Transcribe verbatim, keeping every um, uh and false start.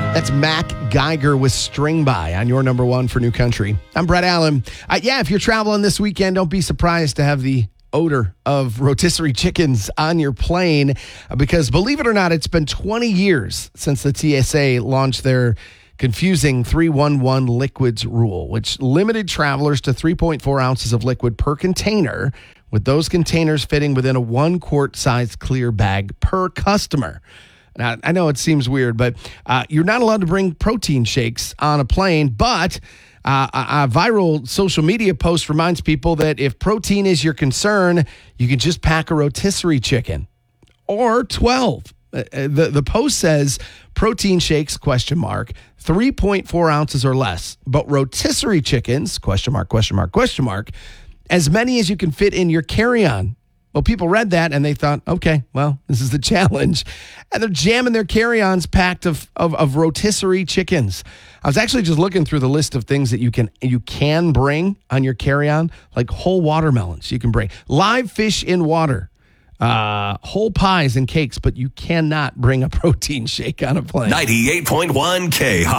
That's Mac Geiger with String By on your number one for New Country. I'm Brett Allen. Uh, yeah, if you're traveling this weekend, don't be surprised to have the odor of rotisserie chickens on your plane uh, because, believe it or not, it's been twenty years since the T S A launched their confusing three one one liquids rule, which limited travelers to three point four ounces of liquid per container, with those containers fitting within a one-quart sized clear bag per customer. Now, I know it seems weird, but uh, you're not allowed to bring protein shakes on a plane, but uh, a, a viral social media post reminds people that if protein is your concern, you can just pack a rotisserie chicken or twelve. Uh, the, the post says protein shakes, question mark, three point four ounces or less, but rotisserie chickens, question mark, question mark, question mark, as many as you can fit in your carry-on. Well, people read that and they thought, okay, well, this is the challenge. And they're jamming their carry-ons packed of, of, of rotisserie chickens. I was actually just looking through the list of things that you can you can bring on your carry-on, like whole watermelons you can bring, live fish in water, uh, whole pies and cakes, but you cannot bring a protein shake on a plane. ninety-eight point one K